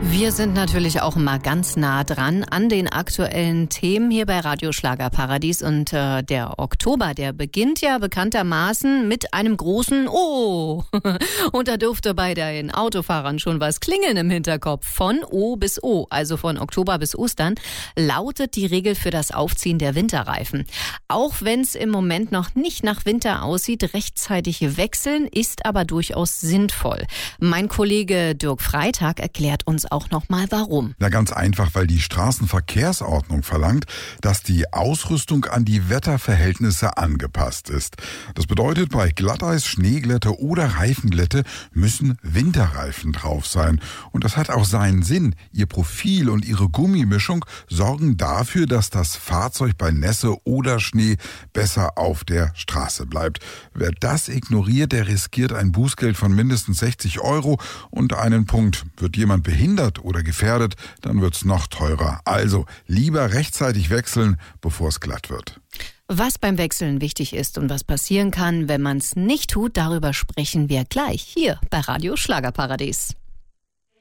Wir sind natürlich auch mal ganz nah dran an den aktuellen Themen hier bei Radio Schlagerparadies. Und der Oktober, der beginnt ja bekanntermaßen mit einem großen O. Und da dürfte bei den Autofahrern schon was klingeln im Hinterkopf. Von O bis O, also von Oktober bis Ostern, lautet die Regel für das Aufziehen der Winterreifen. Auch wenn es im Moment noch nicht nach Winter aussieht, rechtzeitig wechseln ist aber durchaus sinnvoll. Mein Kollege Dirk Freitag erklärt uns auch noch mal warum. Na, ganz einfach, weil die Straßenverkehrsordnung verlangt, dass die Ausrüstung an die Wetterverhältnisse angepasst ist. Das bedeutet, bei Glatteis, Schneeglätte oder Reifenglätte müssen Winterreifen drauf sein. Und das hat auch seinen Sinn. Ihr Profil und ihre Gummimischung sorgen dafür, dass das Fahrzeug bei Nässe oder Schnee besser auf der Straße bleibt. Wer das ignoriert, der riskiert ein Bußgeld von mindestens 60 € und einen Punkt. Wird jemand behindert oder gefährdet, dann wird's noch teurer. Also lieber rechtzeitig wechseln, bevor es glatt wird. Was beim Wechseln wichtig ist und was passieren kann, wenn man es nicht tut, darüber sprechen wir gleich hier bei Radio Schlagerparadies.